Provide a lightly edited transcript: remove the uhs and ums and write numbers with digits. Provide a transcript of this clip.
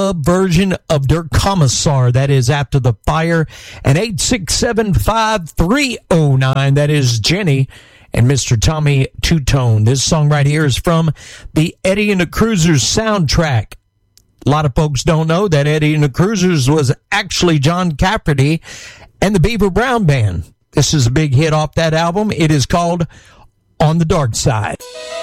dub version of Der Kommissar, that is After the Fire, and 8675309, that is Jenny and Mr. Tommy Two-Tone. This song right here is from the Eddie and the Cruisers soundtrack. A lot of folks don't know that Eddie and the Cruisers was actually John Cafferty and the Beaver Brown Band. This is a big hit off that album. It is called On the Dark Side.